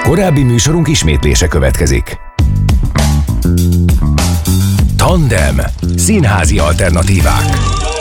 Korábbi műsorunk ismétlése következik. Tandem. Színházi alternatívák.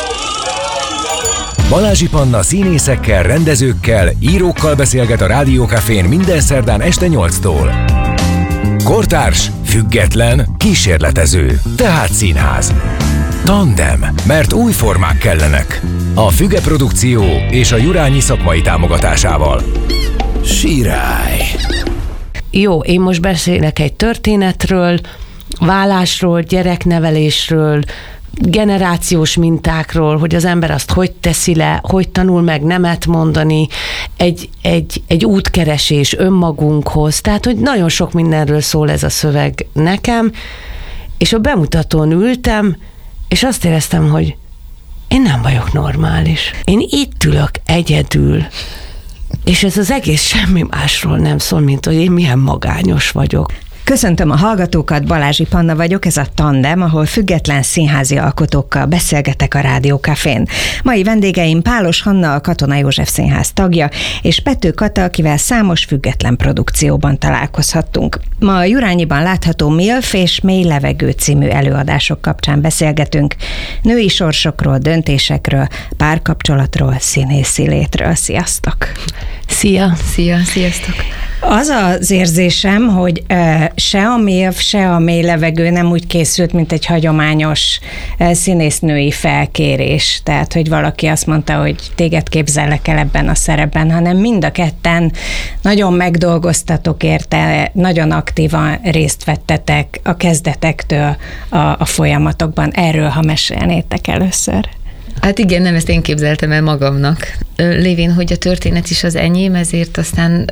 Balázsi Panna színészekkel, rendezőkkel, írókkal beszélget a Rádió Cafén minden szerdán este 8-tól. Kortárs, független, kísérletező, tehát színház. Tandem, mert új formák kellenek. A Füge Produkció és a Jurányi szakmai támogatásával. Sirály! Jó, én most beszélek egy történetről, vállásról, gyereknevelésről, generációs mintákról, hogy az ember azt hogy teszi le, hogy tanul meg nemet mondani, egy útkeresés önmagunkhoz. Tehát, hogy nagyon sok mindenről szól ez a szöveg nekem, és a bemutatón ültem, és azt éreztem, hogy én nem vagyok normális. Én itt ülök egyedül, és ez az egész semmi másról nem szól, mint hogy én milyen magányos vagyok. Köszöntöm a hallgatókat, Balázsi Panna vagyok, ez a Tandem, ahol független színházi alkotókkal beszélgetek a Rádió Cafén. Mai vendégeim Pálos Hanna, a Katona József Színház tagja, és Pető Kata, akivel számos független produkcióban találkozhattunk. Ma a Jurányiban látható MILF és Mély levegő című előadások kapcsán beszélgetünk női sorsokról, döntésekről, párkapcsolatról, színészi létről. Sziasztok! Szia! Szia! Sziasztok! Az az érzésem, hogy se a MILF, se a Mély levegő nem úgy készült, mint egy hagyományos színésznői felkérés. Tehát, hogy valaki azt mondta, hogy téged képzellek el ebben a szerepben, hanem mind a ketten nagyon megdolgoztatok érte, nagyon aktívan részt vettetek a kezdetektől a folyamatokban. Erről, ha mesélnétek először. Hát igen, nem ezt én képzeltem el magamnak. Lévén, hogy a történet is az enyém, ezért aztán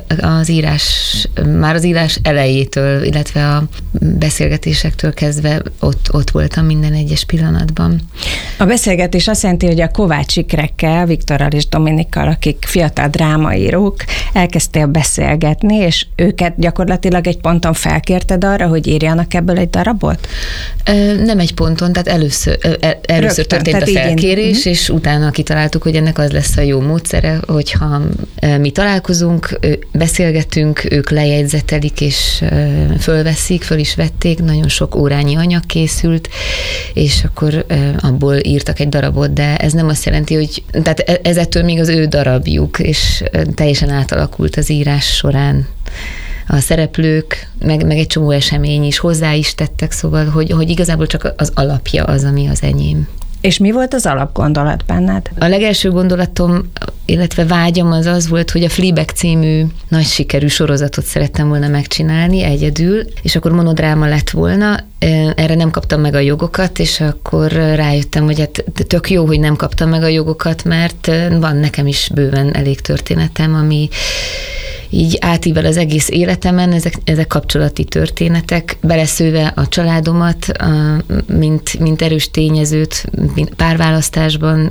már az írás elejétől, illetve a beszélgetésektől kezdve ott voltam minden egyes pillanatban. A beszélgetés azt jelenti, hogy a Kovács ikrekkel, Viktorral és Dominikkal, akik fiatal drámaírók, elkezdtél beszélgetni, és őket gyakorlatilag egy ponton felkérted arra, hogy írjanak ebből egy darabot? Nem egy ponton, tehát először történt a felkérés, és utána kitaláltuk, hogy ennek az lesz a jó módszere, hogyha mi találkozunk, beszélgetünk, ők lejegyzetelik, és föl is vették, nagyon sok órányi anyag készült, és akkor abból írtak egy darabot, de ez nem azt jelenti, hogy tehát ez ettől még az ő darabjuk, és teljesen átalakult az írás során. A szereplők, meg egy csomó esemény is hozzá is tettek, szóval, hogy igazából csak az alapja az, ami az enyém. És mi volt az alapgondolat benned? A legelső gondolatom, illetve vágyam az volt, hogy a Fleabag című nagy sikerű sorozatot szerettem volna megcsinálni egyedül, és akkor monodráma lett volna. Erre nem kaptam meg a jogokat, és akkor rájöttem, hogy hát tök jó, hogy nem kaptam meg a jogokat, mert van nekem is bőven elég történetem, ami így átível az egész életemen, ezek kapcsolati történetek, beleszőve a családomat, mint erős tényezőt párválasztásban,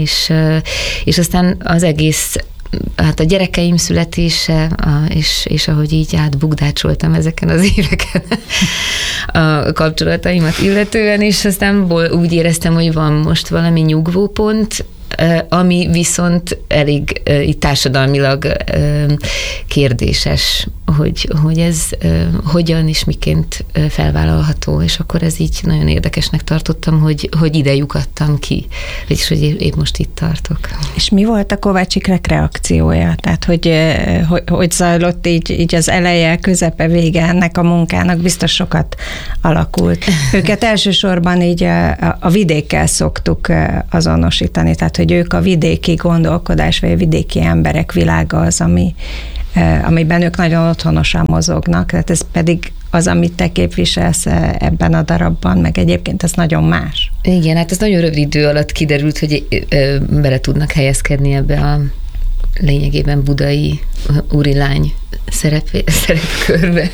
és aztán az egész, hát a gyerekeim születése, és ahogy így átbukdácsoltam ezeken az éveken a kapcsolataimat illetően, és aztán úgy éreztem, hogy van most valami nyugvópont, ami viszont elég így társadalmilag kérdéses, hogy ez hogyan és miként felvállalható, és akkor ez így nagyon érdekesnek tartottam, hogy ide lyukadtam ki, és hogy épp most itt tartok. És mi volt a Kovács ikrek reakciója? Tehát, hogy zajlott így az eleje, közepe, vége ennek a munkának? Biztos sokat alakult. Őket elsősorban így a vidékkel szoktuk azonosítani, tehát, hogy ők a vidéki gondolkodás, vagy a vidéki emberek világa az, amiben ők nagyon otthonosan mozognak, tehát ez pedig az, amit te képviselsz ebben a darabban, meg egyébként ez nagyon más. Igen, hát ez nagyon rövid idő alatt kiderült, hogy bele tudnak helyezkedni ebbe a lényegében budai úrilány szerepkörbe.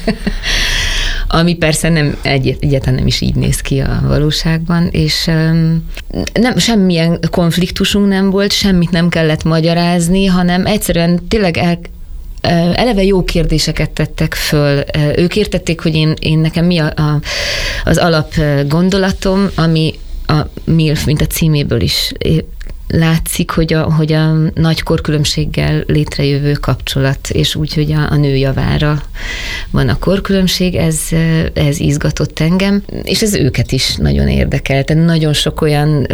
Ami persze egyáltalán nem is így néz ki a valóságban, és semmilyen konfliktusunk nem volt, semmit nem kellett magyarázni, hanem egyszerűen tényleg eleve jó kérdéseket tettek föl. Ők értették, hogy én nekem mi az alap gondolatom, ami a MILF, mint a címéből is látszik, hogy a nagy korkülönbséggel létrejövő kapcsolat, és úgy, hogy a nő javára van a korkülönbség, ez izgatott engem, és ez őket is nagyon érdekelte. Nagyon sok olyan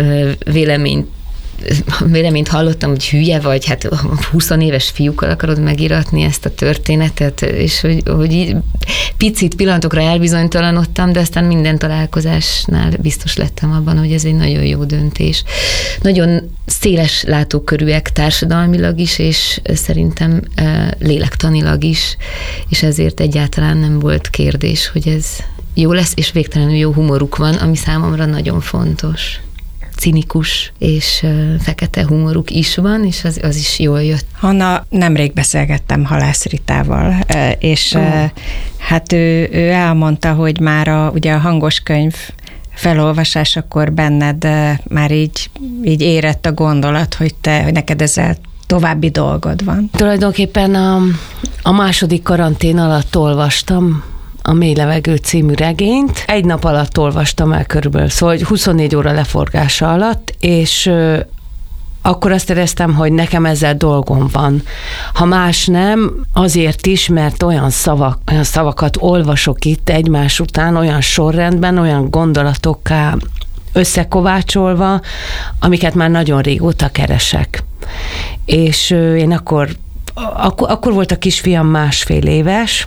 véleményt hallottam, hogy hülye vagy, hát 20 éves fiúkkal akarod megíratni ezt a történetet, és hogy így picit pillanatokra elbizonytalanodtam, de aztán minden találkozásnál biztos lettem abban, hogy ez egy nagyon jó döntés. Nagyon széles látókörűek társadalmilag is, és szerintem lélektanilag is, és ezért egyáltalán nem volt kérdés, hogy ez jó lesz, és végtelenül jó humoruk van, ami számomra nagyon fontos. Cinikus és fekete humoruk is van, és az is jól jött. Hanna, nemrég beszélgettem Halász Ritával, és hát ő elmondta, hogy már ugye a hangos könyv felolvasásakor benned már így érett a gondolat, hogy neked ezzel további dolgod van. Tulajdonképpen a második karantén alatt olvastam a Mély levegő című regényt. Egy nap alatt olvastam el körülbelül, szóval 24 óra leforgása alatt, és akkor azt éreztem, hogy nekem ezzel dolgom van. Ha más nem, azért is, mert olyan szavakat olvasok itt egymás után, olyan sorrendben, olyan gondolatokká összekovácsolva, amiket már nagyon régóta keresek. És én akkor volt a kisfiam 1,5 éves,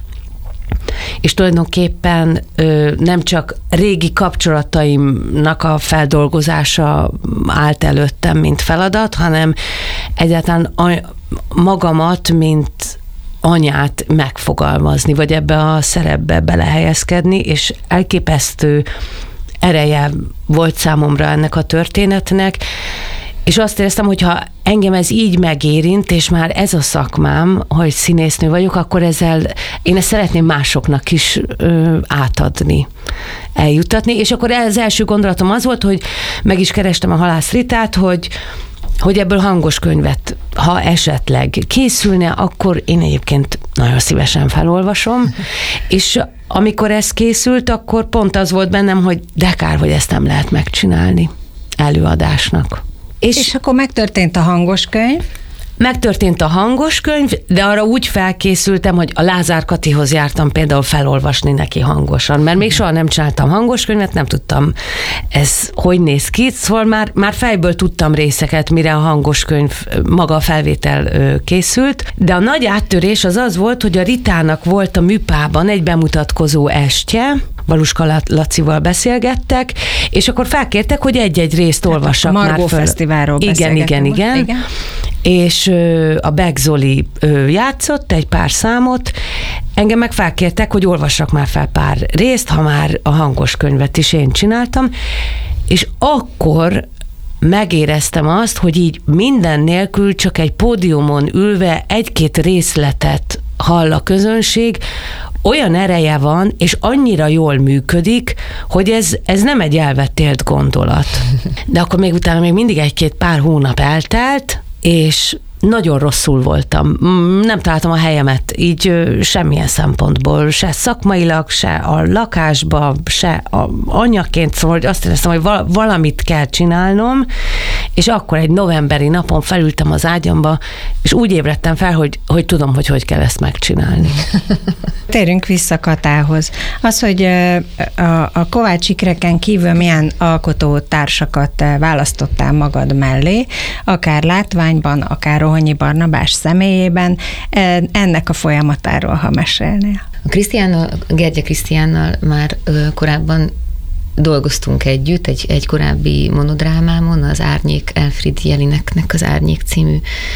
és tulajdonképpen nem csak régi kapcsolataimnak a feldolgozása állt előttem, mint feladat, hanem egyáltalán magamat, mint anyát megfogalmazni, vagy ebbe a szerepbe belehelyezkedni, és elképesztő ereje volt számomra ennek a történetnek, és azt éreztem, hogy ha engem ez így megérint, és már ez a szakmám, hogy színésznő vagyok, akkor ezzel én ezt szeretném másoknak is átadni, eljutatni. És akkor az első gondolatom az volt, hogy meg is kerestem a Halász Ritát, hogy ebből hangos könyvet, ha esetleg készülne, akkor én egyébként nagyon szívesen felolvasom, és amikor ez készült, akkor pont az volt bennem, hogy de kár, hogy ezt nem lehet megcsinálni előadásnak. És akkor megtörtént a hangos könyv? Megtörtént a hangos könyv, de arra úgy felkészültem, hogy a Lázár Katihoz jártam például felolvasni neki hangosan, mert még soha nem csináltam hangos könyvet, nem tudtam ez hogy néz ki, szóval már fejből tudtam részeket, mire a hangos könyv maga a felvétel készült, de a nagy áttörés az volt, hogy a Ritának volt a Műpában egy bemutatkozó estje, Valuska Lacival beszélgettek, és akkor felkértek, hogy egy-egy részt olvassak már föl. Margó Fesztiválról beszélgetünk. Igen. És a Beck Zoli játszott egy pár számot, engem meg felkértek, hogy olvassak már fel pár részt, ha már a hangos könyvet is én csináltam, és akkor megéreztem azt, hogy így minden nélkül csak egy pódiumon ülve egy-két részletet hall a közönség, olyan ereje van, és annyira jól működik, hogy ez nem egy elvett élt gondolat. De akkor még utána még mindig egy-két pár hónap eltelt, és nagyon rosszul voltam. Nem találtam a helyemet így semmilyen szempontból, se szakmailag, se a lakásba, se a anyaként, szóval hogy azt éreztem, hogy valamit kell csinálnom, és akkor egy novemberi napon felültem az ágyamba, és úgy ébredtem fel, hogy tudom, hogy kell ezt megcsinálni. Térjünk vissza Katához. Az, hogy a Kovács ikreken kívül milyen alkotótársakat választottál magad mellé, akár látványban, akár Rohonyi Barnabás személyében, ennek a folyamatáról, ha mesélnél. A Gergye Krisztiánnal már korábban dolgoztunk együtt egy korábbi monodrámámon, az Árnyék, Elfried Jelineknek az Árnyék című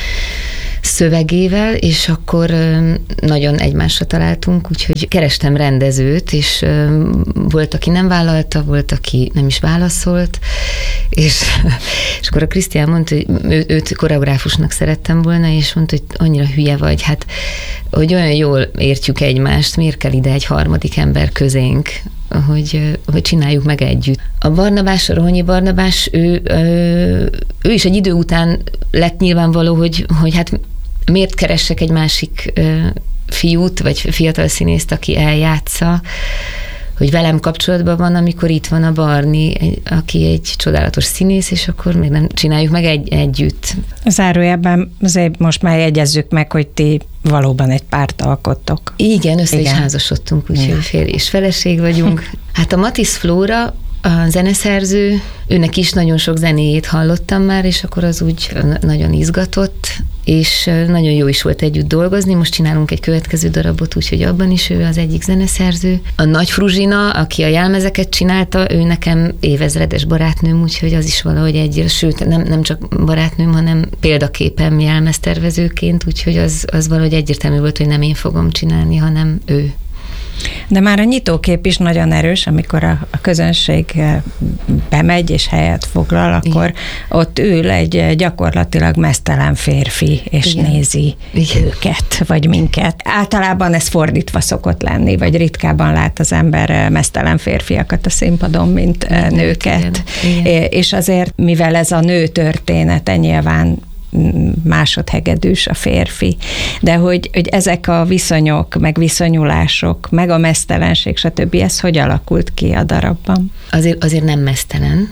szövegével, és akkor nagyon egymásra találtunk, úgyhogy kerestem rendezőt, és volt, aki nem vállalta, volt, aki nem is válaszolt, és akkor a Krisztián mondta, hogy őt koreográfusnak szerettem volna, és mondta, hogy annyira hülye vagy, hát, hogy olyan jól értjük egymást, miért kell ide egy harmadik ember közénk, hogy csináljuk meg együtt. A Barnabás, a Rohonyi Barnabás, ő is egy idő után lett nyilvánvaló, hogy hát miért keressek egy másik fiút, vagy fiatal színészt, aki eljátsza, hogy velem kapcsolatban van, amikor itt van a Barni, aki egy csodálatos színész, és akkor még nem csináljuk meg együtt. Zárójelben azért most már jegyezzük meg, hogy ti valóban egy párt alkottok. Igen, össze is házasodtunk, úgyhogy férj és feleség vagyunk. Hát a Matisz Flóra, a zeneszerző, őnek is nagyon sok zenéjét hallottam már, és akkor az úgy nagyon izgatott, és nagyon jó is volt együtt dolgozni. Most csinálunk egy következő darabot, úgyhogy abban is ő az egyik zeneszerző. A Nagy Fruzsina, aki a jelmezeket csinálta, ő nekem évezredes barátnőm, úgyhogy az is valahogy sőt, nem csak barátnőm, hanem példaképem jelmeztervezőként, úgyhogy az valahogy egyértelmű volt, hogy nem én fogom csinálni, hanem ő. De már a nyitókép is nagyon erős, amikor a közönség bemegy és helyet foglal, akkor ott ül egy gyakorlatilag meztelen férfi, és nézi őket, vagy minket. Általában ez fordítva szokott lenni, vagy ritkábban lát az ember meztelen férfiakat a színpadon, mint nőket. Igen. És azért, mivel ez a nő története, nyilván másodhegedűs a férfi, de hogy ezek a viszonyok, meg viszonyulások, meg a meztelenség, stb. Ez hogy alakult ki a darabban? Azért nem meztelen.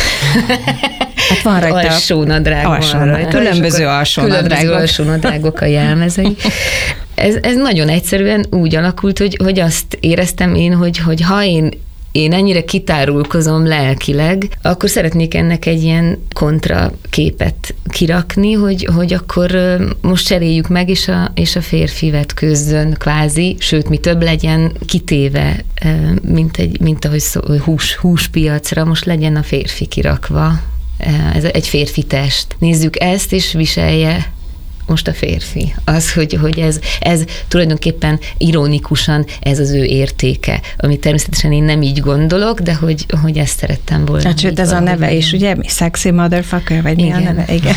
Hát van rajta alsónadrág. Különböző alsónadrágok a jelmezei. Ez nagyon egyszerűen úgy alakult, hogy azt éreztem én, hogy ha én ennyire kitárulkozom lelkileg, akkor szeretnék ennek egy ilyen kontraképet kirakni, hogy akkor most cseréljük meg, és a férfi vetkőzzön kvázi, sőt, mi több legyen kitéve, mint ahogy húspiacra, most legyen a férfi kirakva. Ez egy férfi test. Nézzük ezt, és viselje most a férfi. Az, hogy ez tulajdonképpen ironikusan ez az ő értéke, amit természetesen én nem így gondolok, de hogy ezt szerettem volna. Hát sőt, ez a neve is, ugye? Sexy motherfucker, vagy mi a neve? Igen.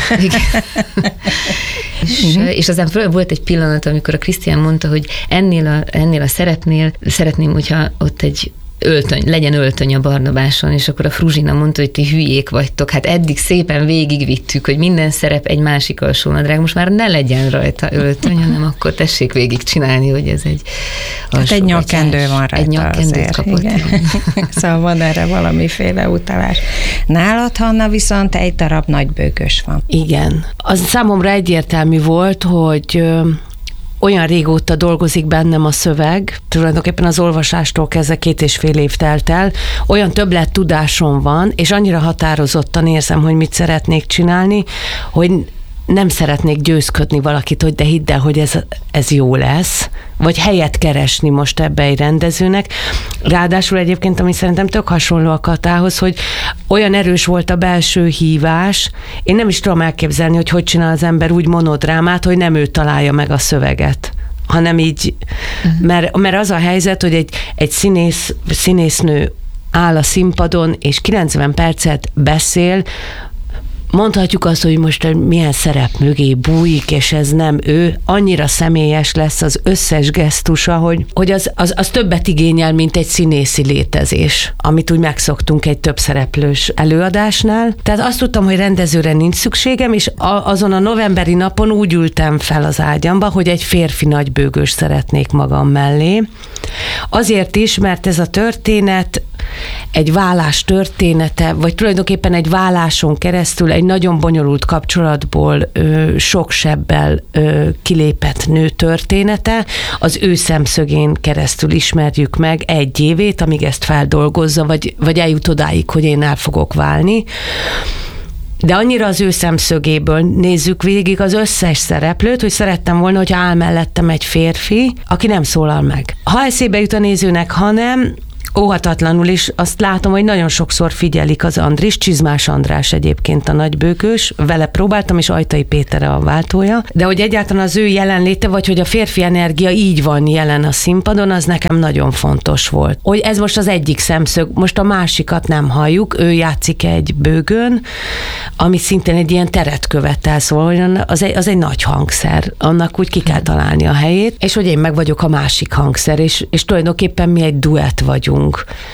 És aztán volt egy pillanat, amikor a Krisztián mondta, hogy ennél a szerepnél szeretném, hogyha ott legyen öltöny a Barnabáson, és akkor a Fruzsina mondta, hogy ti hülyék vagytok. Hát eddig szépen végigvittük, hogy minden szerep egy másik alsónadrág, most már ne legyen rajta öltöny, hanem akkor tessék végig csinálni, hogy ez egy alsó. Hát egy nyakkendő van rajta. Egy nyakkendőt kapott. Szóval van erre valamiféle utalás. Nálad, Hanna, viszont egy darab nagybőgös van. Igen. Az számomra egyértelmű volt, hogy olyan régóta dolgozik bennem a szöveg, tulajdonképpen az olvasástól kezdve 2,5 év telt el, olyan többlet tudásom van, és annyira határozottan érzem, hogy mit szeretnék csinálni, hogy nem szeretnék győzködni valakit, hogy de hidd el, hogy ez jó lesz, vagy helyet keresni most ebbe egy rendezőnek. Ráadásul egyébként, ami szerintem tök hasonló a Katához, hogy olyan erős volt a belső hívás, én nem is tudom elképzelni, hogy csinál az ember úgy monodrámát, hogy nem ő találja meg a szöveget, hanem így, mert az a helyzet, hogy egy színésznő áll a színpadon, és 90 percet beszél, mondhatjuk azt, hogy most milyen szerep mögé bújik, és ez nem ő, annyira személyes lesz az összes gesztusa, hogy az többet igényel, mint egy színészi létezés, amit úgy megszoktunk egy több szereplős előadásnál. Tehát azt tudtam, hogy rendezőre nincs szükségem, és azon a novemberi napon úgy ültem fel az ágyamba, hogy egy férfi nagybőgős szeretnék magam mellé. Azért is, mert ez a történet egy vállás története, vagy tulajdonképpen egy válláson keresztül egy nagyon bonyolult kapcsolatból sok sebbel kilépett nő története. Az ő szemszögén keresztül ismerjük meg egy évét, amíg ezt feldolgozza, vagy eljut odáig, hogy én el fogok válni. De annyira az ő szemszögéből nézzük végig az összes szereplőt, hogy szerettem volna, hogy áll mellettem egy férfi, aki nem szólal meg. Ha eszébe jut a nézőnek, hanem óhatatlanul is azt látom, hogy nagyon sokszor figyelik az Andris, Csizmás András egyébként a nagybőgős, vele próbáltam, és Ajtai Péter a váltója, de hogy egyáltalán az ő jelenléte, vagy hogy a férfi energia így van jelen a színpadon, az nekem nagyon fontos volt. Hogy ez most az egyik szemszög, most a másikat nem halljuk, ő játszik egy bőgőn, ami szintén egy ilyen teret követel, szóval az egy nagy hangszer, annak úgy ki kell találni a helyét, és hogy én meg vagyok a másik hangszer, és tulajdonképpen mi egy duett vagyunk.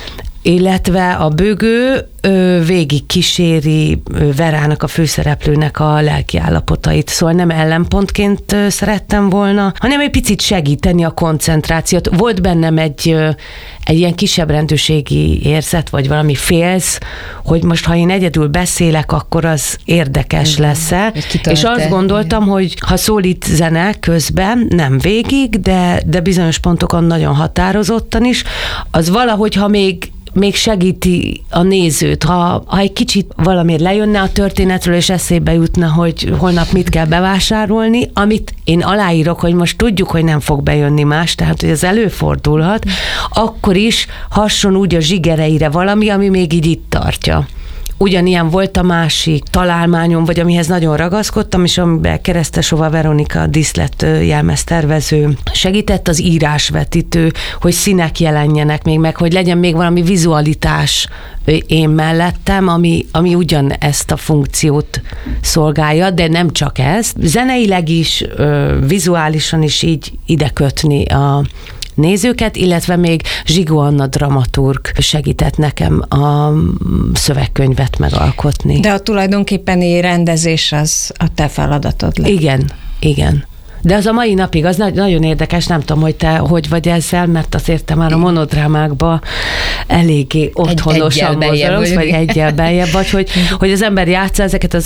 illetve a bőgő végig kíséri Verának, a főszereplőnek a lelki állapotait. Szóval nem ellenpontként szerettem volna, hanem egy picit segíteni a koncentrációt. Volt bennem egy ilyen kisebb rendőrségi érzet, vagy valami félsz, hogy most, ha én egyedül beszélek, akkor az érdekes lesz-e. És azt gondoltam, hogy ha szólít zene közben, nem végig, de bizonyos pontokon nagyon határozottan is, az valahogy, ha még segíti a nézőt, ha egy kicsit valamiért lejönne a történetről, és eszébe jutna, hogy holnap mit kell bevásárolni, amit én aláírok, hogy most tudjuk, hogy nem fog bejönni más, tehát hogy ez előfordulhat, akkor is hasson úgy a zsigereire valami, ami még így itt tartja. Ugyanilyen volt a másik találmányom, vagy amihez nagyon ragaszkodtam, és amiben Keresztesova Veronika díszletjelmeztervező segített, az írásvetítő, hogy színek jelenjenek még meg, hogy legyen még valami vizualitás én mellettem, ami ugyan ezt a funkciót szolgálja, de nem csak ez. Zeneileg is, vizuálisan is így ide kötni a nézőket, illetve még Zsigó Anna dramaturg segített nekem a szövegkönyvet megalkotni. De a tulajdonképpeni rendezés az a te feladatod lett. Igen. De az a mai napig, az nagyon érdekes, nem tudom, hogy te hogy vagy ezzel, mert azért te már a monodrámákban eléggé otthonosan mozogsz, vagy egyel beljebb vagy, hogy az ember játsza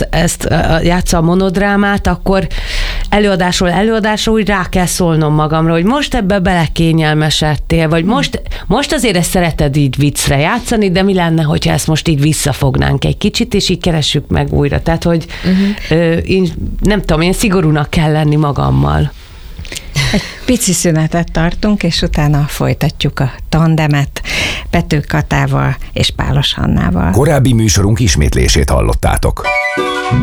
játsza a monodrámát, akkor előadásról úgy rá kell szólnom magamra, hogy most ebbe belekényelmesedtél, vagy most azért ezt szereted így viccre játszani, de mi lenne, hogyha ezt most így visszafognánk egy kicsit, és így keressük meg újra. Tehát, hogy én nem tudom, én szigorúnak kell lenni magammal. Egy pici szünetet tartunk, és utána folytatjuk a tandemet Pető Katával és Pálos Hannával. Korábbi műsorunk ismétlését hallottátok.